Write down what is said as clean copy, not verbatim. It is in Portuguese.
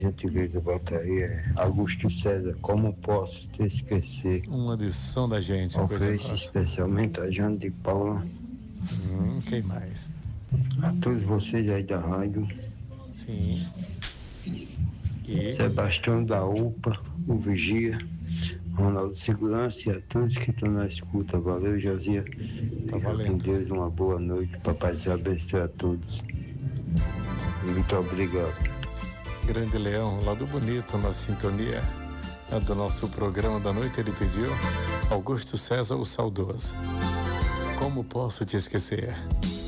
gente liga, bota aí, Augusto César, como posso te esquecer? Uma adição da gente, coisa Ofereço nossa. especialmente a Jane de Paula, Quem mais? a todos vocês aí da rádio, Sim. E Sebastião da UPA, o Vigia, Ronaldo Segurança e a todos que estão na escuta. Valeu, Josias. tá Fica com valendo. Deus, uma boa noite. Papai te abençoe a todos. Muito obrigado. Grande Leão, lá do Bonito, na sintonia do nosso programa da noite, ele pediu Augusto César, o Saudoso. Como posso te esquecer?